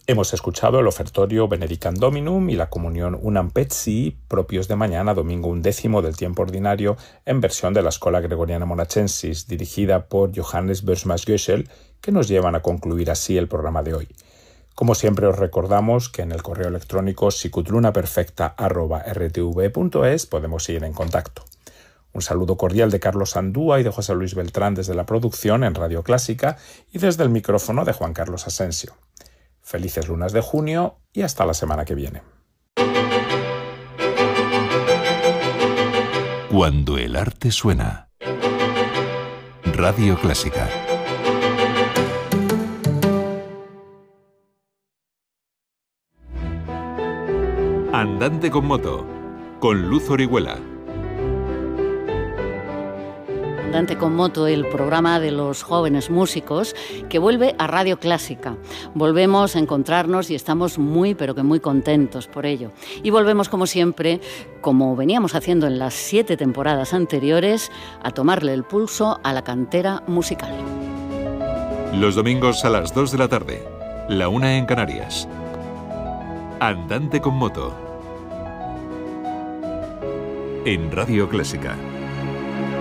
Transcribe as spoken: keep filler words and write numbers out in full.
Hemos escuchado el ofertorio Benedicam Dominum y la comunión Unam Pezzi, propios de mañana, domingo undécimo del tiempo ordinario, en versión de la Schola Gregoriana Monachensis, dirigida por Johannes Börsmas-Göschel, que nos llevan a concluir así el programa de hoy. Como siempre os recordamos que en el correo electrónico sicutlunaperfecta arroba r t v punto es podemos seguir en contacto. Un saludo cordial de Carlos Andúa y de José Luis Beltrán desde la producción en Radio Clásica y desde el micrófono de Juan Carlos Asensio. Felices lunas de junio y hasta la semana que viene. Cuando el arte suena. Radio Clásica. Andante con moto, con Luz Orihuela. Andante con moto, el programa de los jóvenes músicos que vuelve a Radio Clásica. Volvemos a encontrarnos y estamos muy, pero que muy contentos por ello. Y volvemos, como siempre, como veníamos haciendo en las siete temporadas anteriores, a tomarle el pulso a la cantera musical. Los domingos a las dos de la tarde, la una en Canarias. Andante con moto. En Radio Clásica.